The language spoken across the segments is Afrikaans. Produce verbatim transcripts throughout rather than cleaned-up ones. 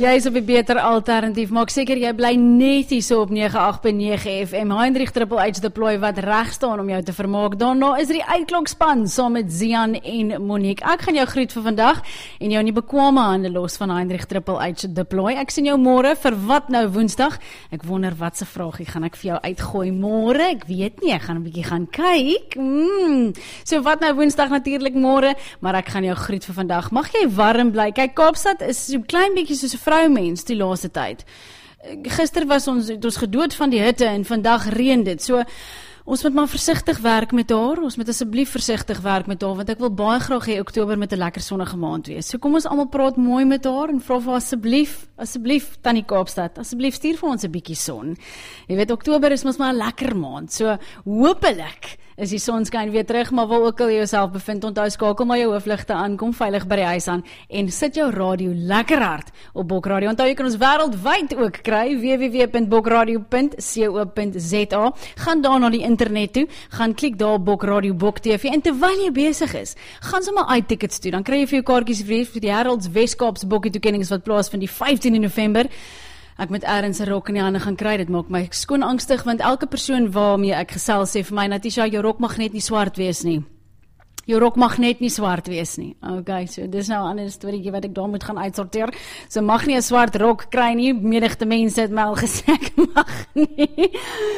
Jy is op die beter alternatief, maak seker jy bly net hier so op nege agt punt nege F M. Heinrich Triple H deploy wat reg staan om jou te vermaak. Daarna is die uitklokspan saam met Zian en Monique. Ek gaan jou groet vir vandag en jou in die bekwame hande los van Heinrich Triple H deploy. Ek sien jou môre vir wat nou Woensdag. Ek wonder wat se vraagie gaan ek vir jou uitgooi môre. Ek weet nie, ek gaan 'n bietjie gaan kyk. Mm. So wat nou Woensdag natuurlik môre, maar ek gaan jou groet vir vandag. Mag jy warm bly. Kyk, Kaapstad is so klein bietjie soos 'n vroumens die laaste tyd. Gister was ons, het ons gedood van die hitte en vandag reën dit. So ons moet maar versigtig werk met haar. Ons moet asseblief versigtig werk met haar want ek wil baie graag hê Oktober met 'n lekker sonnige maand wees. So kom ons almal praat mooi met haar en vra vir asseblief, asseblief Tannie Kaapstad, asseblief stuur vir ons 'n bietjie son. Jy weet Oktober is mos maar 'n lekker maand. So hopelik is die sonskyn weer terug, maar waar ook al jy jouself bevind, onthou skakel maar jou hoofligte aan, kom veilig by die huis aan en sit jou radio lekker hard op Bok Radio. Onthou jy kan ons wêreldwyd ook kry, w w w punt bokradio punt co punt za. Gaan daar na die internet toe, gaan klik daar op Bok Radio Bok T V en terwyl jy besig is, gaan sommer uit tickets toe, dan kry jy vir jou kaartjies vir die Heralds Wes-Kaaps bokkie toekennings wat plaasvind die vyftiende November. Ek moet ergens 'n rok in die hande gaan kry, dit maak my skoon angstig, want elke persoon waarmee ek gesels sê vir my, Natisha, jou rok mag net nie swart wees nie. Jou rok mag net nie swart wees nie. Okay, so dis nou 'n ander storieetjie wat ek daar moet gaan uitsorteer. So mag nie 'n swart rok kry nie, menigte mense het my al gesê ek mag nie.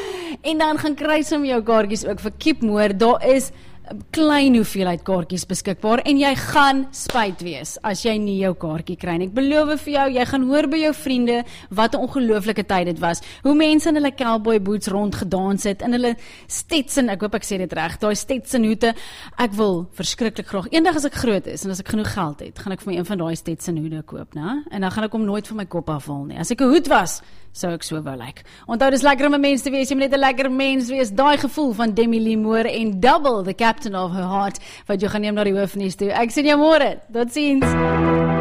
En dan gaan kry som jou kaartjies ook vir Keepmoor, daar is klein hoeveelheid kaartjies beskikbaar en jy gaan spyt wees as jy nie jou kaartjie kry nie. Ek beloof vir jou, jy gaan hoor by jou vriende wat 'n ongelooflike tyd dit was. Hoe mense in hulle cowboy boots rond gedans het, in hulle Stetson, ek hoop ek sê dit reg, daai Stetson hoede. Ek wil verskriklik graag, eendag as ek groot is en as ek genoeg geld het, gaan ek vir my een van daai Stetson hoede koop, né? En dan gaan ek hom nooit van my kop afhaal nie. As ek 'n hoed was, sou ek so wou lyk. Onthou, dis lekker om 'n mens te wees, jy moet net 'n lekker mens wees. Daai gevoel van Demi Lee Moore en Double, the Captain of Her Heart, wat jy gaan neem na die hoofnuus toe. Ek sien jou môre. Totsiens.